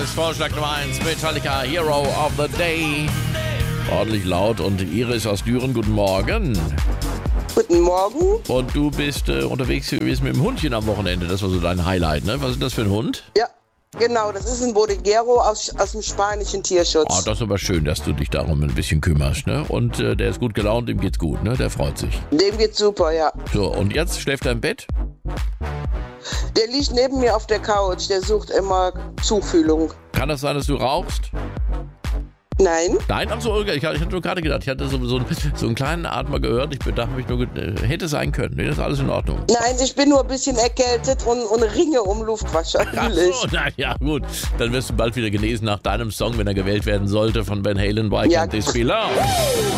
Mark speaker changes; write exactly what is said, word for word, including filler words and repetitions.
Speaker 1: ist Vorschlag Nummer eins. Metallica, Hero of the Day. Ordentlich laut. Und Iris aus Düren, guten Morgen.
Speaker 2: Guten Morgen.
Speaker 1: Und du bist äh, unterwegs gewesen mit dem Hundchen am Wochenende. Das war so dein Highlight, ne? Was ist das für ein Hund?
Speaker 2: Ja, genau. Das ist ein Bodeguero aus, aus dem spanischen Tierschutz.
Speaker 1: Oh, das ist aber schön, dass du dich darum ein bisschen kümmerst, ne? Und äh, der ist gut gelaunt, dem geht's gut, ne? Der freut sich.
Speaker 2: Dem geht's super, ja.
Speaker 1: So, und jetzt schläft er im Bett?
Speaker 2: Der liegt neben mir auf der Couch. Der sucht immer Zufühlung.
Speaker 1: Kann das sein, dass du rauchst?
Speaker 2: Nein?
Speaker 1: Nein, ach so, ich, ich hatte nur gerade gedacht, ich hatte so, so, so einen kleinen Atmer gehört. Ich bedachte mich nur, äh, hätte sein können. Nee, das ist alles in Ordnung.
Speaker 2: Nein, ich bin nur ein bisschen erkältet und, und ringe um Luft wahrscheinlich.
Speaker 1: Ach so, na ja, gut. Dann wirst du bald wieder genesen nach deinem Song, wenn er gewählt werden sollte, von Van Halen, Why
Speaker 2: Ja.
Speaker 1: Can't This Be Love?